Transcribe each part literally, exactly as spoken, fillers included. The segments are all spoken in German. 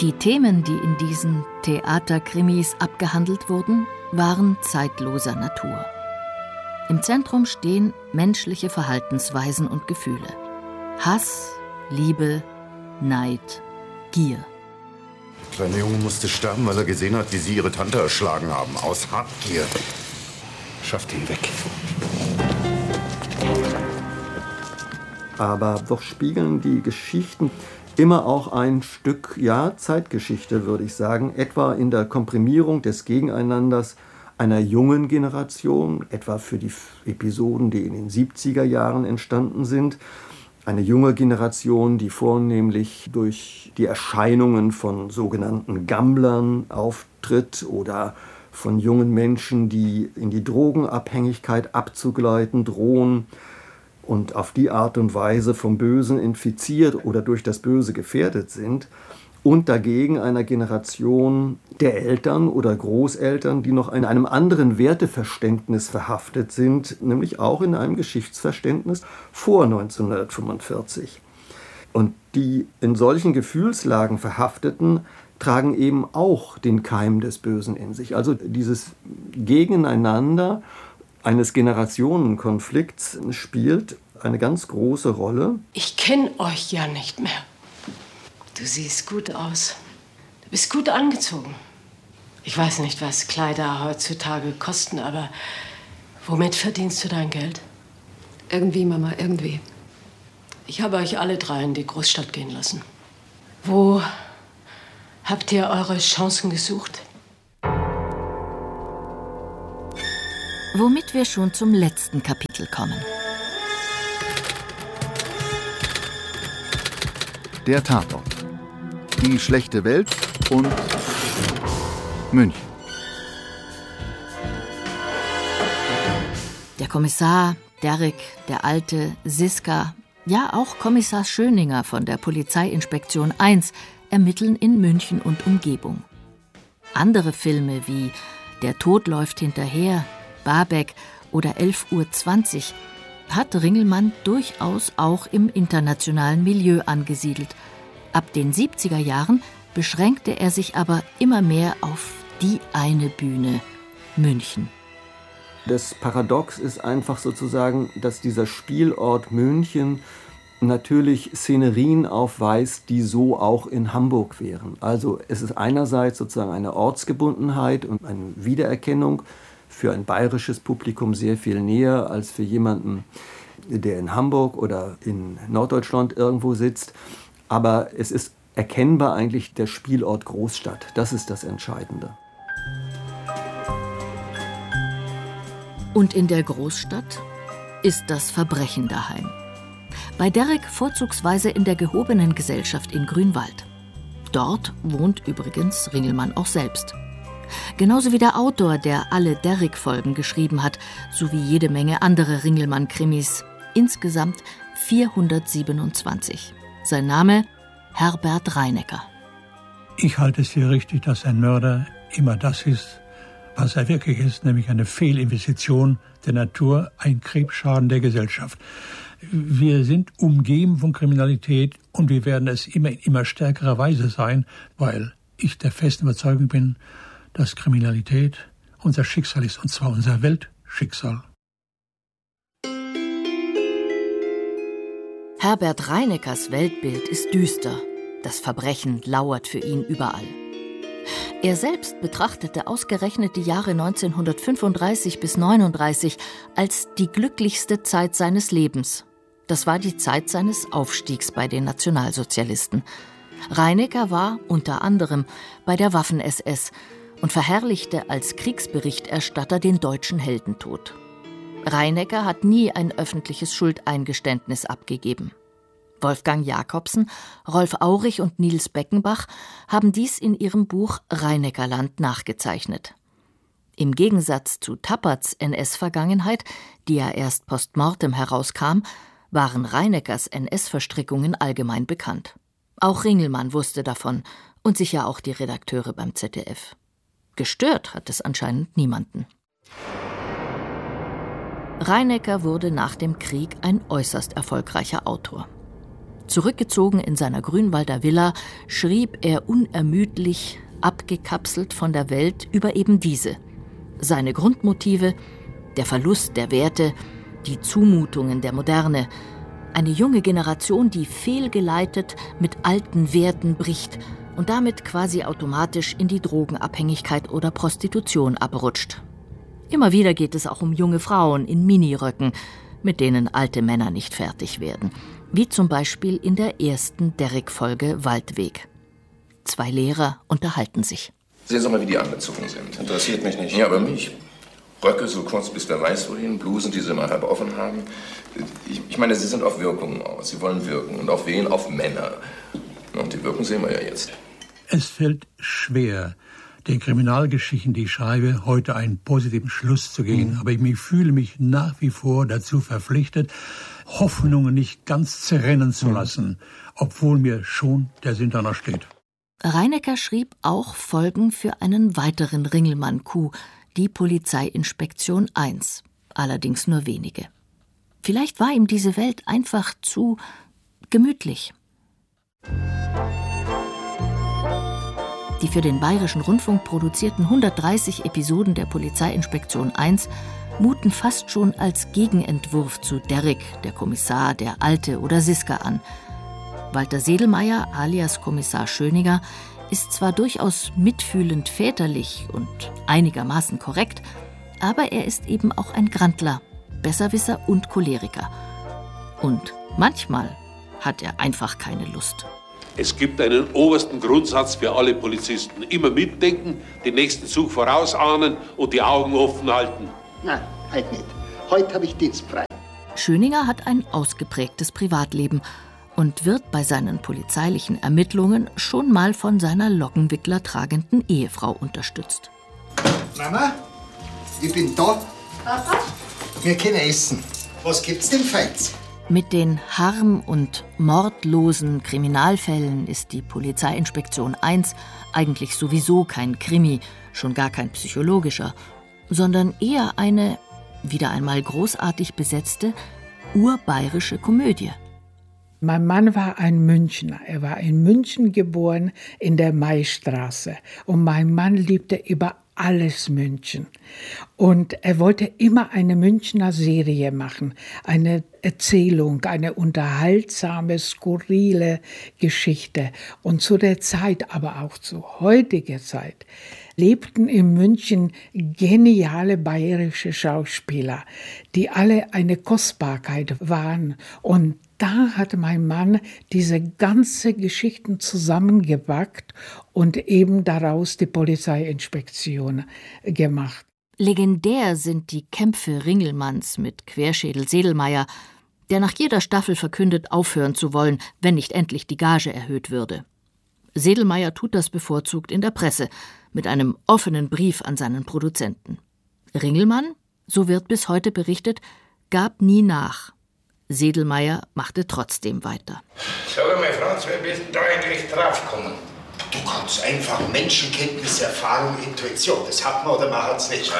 Die Themen, die in diesen Theaterkrimis abgehandelt wurden, waren zeitloser Natur. Im Zentrum stehen menschliche Verhaltensweisen und Gefühle. Hass, Liebe, Neid, Gier. Der kleine Junge musste sterben, weil er gesehen hat, wie sie ihre Tante erschlagen haben. Aus Habgier. Schafft ihn weg. Aber doch spiegeln die Geschichten immer auch ein Stück, ja, Zeitgeschichte, würde ich sagen, etwa in der Komprimierung des Gegeneinanders einer jungen Generation, etwa für die Episoden, die in den siebziger Jahren entstanden sind. Eine junge Generation, die vornehmlich durch die Erscheinungen von sogenannten Gamblern auftritt oder von jungen Menschen, die in die Drogenabhängigkeit abzugleiten drohen und auf die Art und Weise vom Bösen infiziert oder durch das Böse gefährdet sind, und dagegen einer Generation der Eltern oder Großeltern, die noch in einem anderen Werteverständnis verhaftet sind, nämlich auch in einem Geschichtsverständnis vor neunzehnhundertfünfundvierzig. Und die in solchen Gefühlslagen Verhafteten tragen eben auch den Keim des Bösen in sich. Also dieses Gegeneinander eines Generationenkonflikts spielt eine ganz große Rolle. Ich kenne euch ja nicht mehr. Du siehst gut aus. Du bist gut angezogen. Ich weiß nicht, was Kleider heutzutage kosten, aber womit verdienst du dein Geld? Irgendwie, Mama, irgendwie. Ich habe euch alle drei in die Großstadt gehen lassen. Wo habt ihr eure Chancen gesucht? Womit wir schon zum letzten Kapitel kommen. Der Tatort. Die schlechte Welt und München. Der Kommissar, Derrick, der Alte, Siska, ja auch Kommissar Schöninger von der Polizeiinspektion eins ermitteln in München und Umgebung. Andere Filme wie Der Tod läuft hinterher, Barbeck oder elf Uhr zwanzig hat Ringelmann durchaus auch im internationalen Milieu angesiedelt. Ab den siebziger Jahren beschränkte er sich aber immer mehr auf die eine Bühne, München. Das Paradox ist einfach sozusagen, dass dieser Spielort München natürlich Szenerien aufweist, die so auch in Hamburg wären. Also es ist einerseits sozusagen eine Ortsgebundenheit und eine Wiedererkennung, für ein bayerisches Publikum sehr viel näher als für jemanden, der in Hamburg oder in Norddeutschland irgendwo sitzt. Aber es ist erkennbar eigentlich der Spielort Großstadt. Das ist das Entscheidende. Und in der Großstadt ist das Verbrechen daheim. Bei Derrick vorzugsweise in der gehobenen Gesellschaft in Grünwald. Dort wohnt übrigens Ringelmann auch selbst. Genauso wie der Autor, der alle Derrick-Folgen geschrieben hat, sowie jede Menge andere Ringelmann-Krimis. Insgesamt vierhundertsiebenundzwanzig. Sein Name Herbert Reinecker. Ich halte es für richtig, dass ein Mörder immer das ist, was er wirklich ist, nämlich eine Fehlinvestition der Natur, ein Krebsschaden der Gesellschaft. Wir sind umgeben von Kriminalität und wir werden es immer in immer stärkerer Weise sein, weil ich der festen Überzeugung bin, dass Kriminalität unser Schicksal ist, und zwar unser Weltschicksal. Herbert Reineckers Weltbild ist düster. Das Verbrechen lauert für ihn überall. Er selbst betrachtete ausgerechnet die Jahre neunzehnhundertfünfunddreißig bis neununddreißig als die glücklichste Zeit seines Lebens. Das war die Zeit seines Aufstiegs bei den Nationalsozialisten. Reinecker war unter anderem bei der Waffen-S S und verherrlichte als Kriegsberichterstatter den deutschen Heldentod. Reinecker hat nie ein öffentliches Schuldeingeständnis abgegeben. Wolfgang Jacobsen, Rolf Aurich und Niels Beckenbach haben dies in ihrem Buch Reineckerland nachgezeichnet. Im Gegensatz zu Tapperts N S-Vergangenheit, die ja erst post mortem herauskam, waren Reineckers N S-Verstrickungen allgemein bekannt. Auch Ringelmann wusste davon und sicher auch die Redakteure beim Z D F. Gestört hat es anscheinend niemanden. Reinecker wurde nach dem Krieg ein äußerst erfolgreicher Autor. Zurückgezogen in seiner Grünwalder Villa schrieb er unermüdlich, abgekapselt von der Welt, über eben diese. Seine Grundmotive, der Verlust der Werte, die Zumutungen der Moderne. Eine junge Generation, die fehlgeleitet mit alten Werten bricht und damit quasi automatisch in die Drogenabhängigkeit oder Prostitution abrutscht. Immer wieder geht es auch um junge Frauen in Miniröcken, mit denen alte Männer nicht fertig werden. Wie zum Beispiel in der ersten Derrick-Folge Waldweg. Zwei Lehrer unterhalten sich. Sehen Sie mal, wie die angezogen sind. Interessiert mich nicht. Ja, aber mich. Röcke so kurz bis wer weiß wohin, Blusen, die sie immer halb offen haben. Ich, ich meine, sie sind auf Wirkungen aus. Sie wollen wirken. Und auf wen? Auf Männer. Und die Wirkung sehen wir ja jetzt. Es fällt schwer, den Kriminalgeschichten, die ich schreibe, heute einen positiven Schluss zu gehen. Mhm. Aber ich fühle mich nach wie vor dazu verpflichtet, Hoffnungen nicht ganz zerrennen zu lassen, obwohl mir schon der Sinn danach steht. Reinecker schrieb auch Folgen für einen weiteren Ringelmann-Coup, die Polizeiinspektion eins, allerdings nur wenige. Vielleicht war ihm diese Welt einfach zu gemütlich. Die für den Bayerischen Rundfunk produzierten hundertdreißig Episoden der Polizeiinspektion eins muten fast schon als Gegenentwurf zu Derrick, der Kommissar, der Alte oder Siska an. Walter Sedelmeier, alias Kommissar Schöninger, ist zwar durchaus mitfühlend väterlich und einigermaßen korrekt, aber er ist eben auch ein Grantler, Besserwisser und Choleriker. Und manchmal hat er einfach keine Lust. Es gibt einen obersten Grundsatz für alle Polizisten. Immer mitdenken, den nächsten Zug vorausahnen und die Augen offen halten. Nein, halt nicht. Heute habe ich dienstfrei. Schöninger hat ein ausgeprägtes Privatleben und wird bei seinen polizeilichen Ermittlungen schon mal von seiner Lockenwickler tragenden Ehefrau unterstützt. Mama, ich bin da. Papa? Wir können essen. Was gibt's denn Feins? Mit den harm- und mordlosen Kriminalfällen ist die Polizeiinspektion eins eigentlich sowieso kein Krimi, schon gar kein psychologischer, sondern eher eine, wieder einmal großartig besetzte, urbayerische Komödie. Mein Mann war ein Münchner. Er war in München geboren, in der Maistraße. Und mein Mann liebte über alles München. Und er wollte immer eine Münchner Serie machen. Eine Erzählung, eine unterhaltsame, skurrile Geschichte. Und zu der Zeit, aber auch zu heutiger Zeit, lebten in München geniale bayerische Schauspieler, die alle eine Kostbarkeit waren. Und da hat mein Mann diese ganze Geschichten zusammengepackt und eben daraus die Polizeiinspektion gemacht. Legendär sind die Kämpfe Ringelmanns mit Querschädel Sedelmeier, der nach jeder Staffel verkündet, aufhören zu wollen, wenn nicht endlich die Gage erhöht würde. Sedelmeier tut das bevorzugt in der Presse, mit einem offenen Brief an seinen Produzenten. Ringelmann, so wird bis heute berichtet, gab nie nach. Sedelmeier machte trotzdem weiter. Sag mal, Franz, wer bist denn da eigentlich draufgekommen? Du kannst einfach Menschenkenntnis, Erfahrung, Intuition. Das hat man oder man hat's nicht.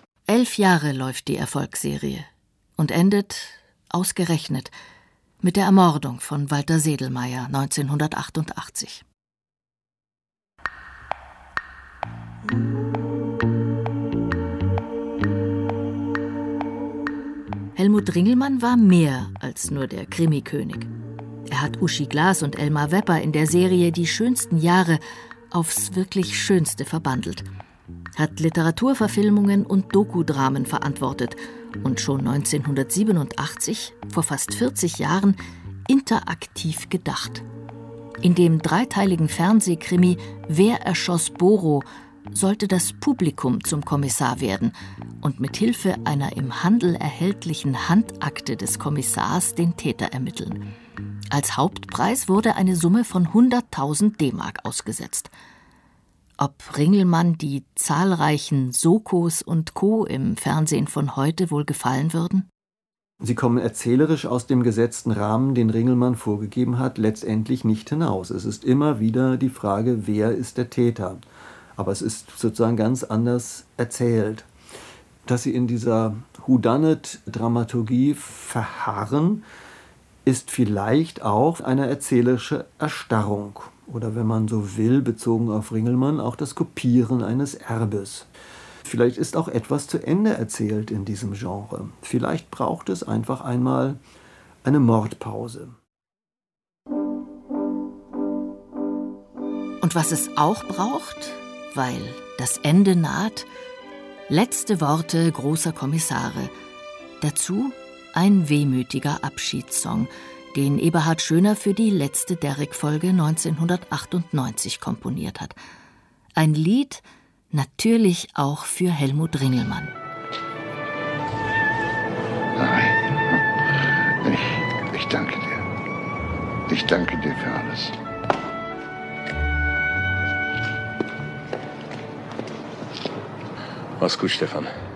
Elf Jahre läuft die Erfolgsserie und endet, ausgerechnet, mit der Ermordung von Walter Sedelmeier neunzehnhundertachtundachtzig. Helmut Ringelmann war mehr als nur der Krimikönig. Er hat Uschi Glas und Elmar Wepper in der Serie Die schönsten Jahre aufs wirklich Schönste verbandelt, hat Literaturverfilmungen und Dokudramen verantwortet und schon neunzehnhundertsiebenundachtzig, vor fast vierzig Jahren, interaktiv gedacht. In dem dreiteiligen Fernsehkrimi Wer erschoss Boro sollte das Publikum zum Kommissar werden und mit Hilfe einer im Handel erhältlichen Handakte des Kommissars den Täter ermitteln. Als Hauptpreis wurde eine Summe von hunderttausend D-Mark ausgesetzt. Ob Ringelmann die zahlreichen Sokos und Co. im Fernsehen von heute wohl gefallen würden? Sie kommen erzählerisch aus dem gesetzten Rahmen, den Ringelmann vorgegeben hat, letztendlich nicht hinaus. Es ist immer wieder die Frage, wer ist der Täter? Aber es ist sozusagen ganz anders erzählt. Dass sie in dieser Whodunit-Dramaturgie verharren, ist vielleicht auch eine erzählerische Erstarrung. Oder wenn man so will, bezogen auf Ringelmann, auch das Kopieren eines Erbes. Vielleicht ist auch etwas zu Ende erzählt in diesem Genre. Vielleicht braucht es einfach einmal eine Mordpause. Und was es auch braucht, weil das Ende naht, letzte Worte großer Kommissare. Dazu ein wehmütiger Abschiedssong, den Eberhard Schöner für die letzte Derrick-Folge neunzehnhundertachtundneunzig komponiert hat. Ein Lied natürlich auch für Helmut Ringelmann. Nein, ich, ich danke dir. Ich danke dir für alles. Mach's gut, Stefan.